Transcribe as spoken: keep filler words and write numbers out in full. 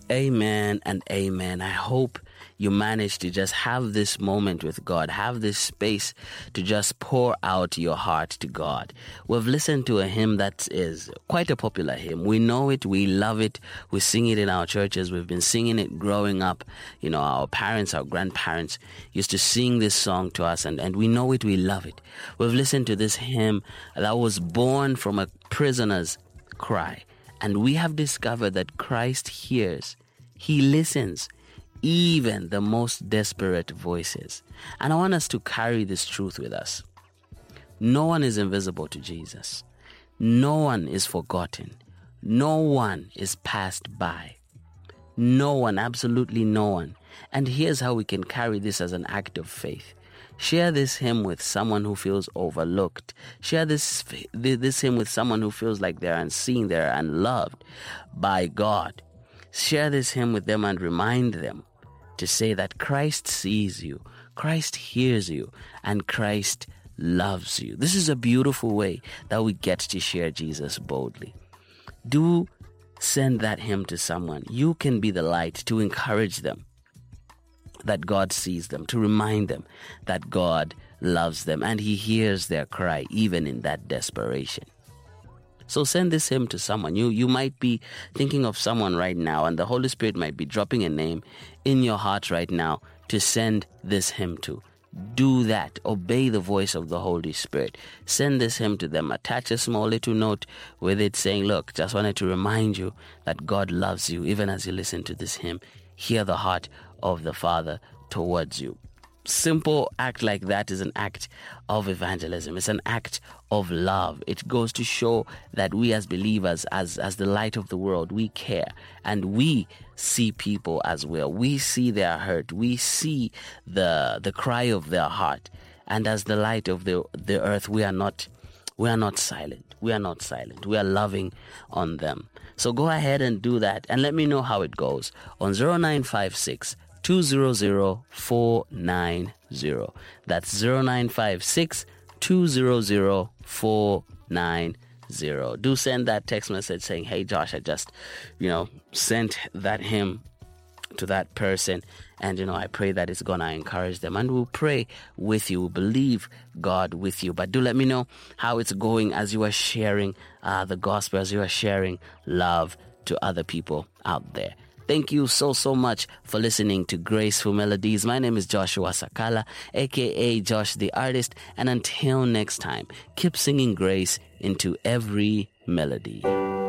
Amen and amen. I hope you manage to just have this moment with God, have this space to just pour out your heart to God. We've listened to a hymn that is quite a popular hymn. We know it, we love it, we sing it in our churches, we've been singing it growing up. You know, our parents, our grandparents used to sing this song to us, and, and we know it, we love it. We've listened to this hymn that was born from a prisoner's cry. And we have discovered that Christ hears, He listens, even the most desperate voices. And I want us to carry this truth with us. No one is invisible to Jesus. No one is forgotten. No one is passed by. No one, absolutely no one. And here's how we can carry this as an act of faith. Share this hymn with someone who feels overlooked. Share this this hymn with someone who feels like they're unseen, they're unloved by God. Share this hymn with them and remind them to say that Christ sees you, Christ hears you, and Christ loves you. This is a beautiful way that we get to share Jesus boldly. Do send that hymn to someone. You can be the light to encourage them that God sees them, to remind them that God loves them and He hears their cry even in that desperation. So send this hymn to someone. You you might be thinking of someone right now, and the Holy Spirit might be dropping a name in your heart right now to send this hymn to. Do that. Obey the voice of the Holy Spirit. Send this hymn to them. Attach a small little note with it saying, look, just wanted to remind you that God loves you even as you listen to this hymn. Hear the heart of the Father towards you. Simple act like that is an act of evangelism. It's an act of love. It goes to show that we as believers, as, as the light of the world, we care and we see people as well. We see their hurt. We see the the cry of their heart. And as the light of the, the earth, we are not we are not silent. We are not silent. We are loving on them. So go ahead and do that and let me know how it goes on zero nine five six, two zero zero, four nine zero. That's zero nine five six, two zero zero, four nine zero. Do send that text message saying, hey Josh, I just, you know, sent that hymn to that person, and you know, I pray that it's gonna encourage them, and we'll pray with you, we'll believe God with you. But do let me know how it's going as you are sharing uh, the gospel, as you are sharing love to other people out there. Thank you so, so much for listening to Graceful Melodies. My name is Joshua Sakala, aka Josh the Artist, and until next time, keep singing grace into every melody.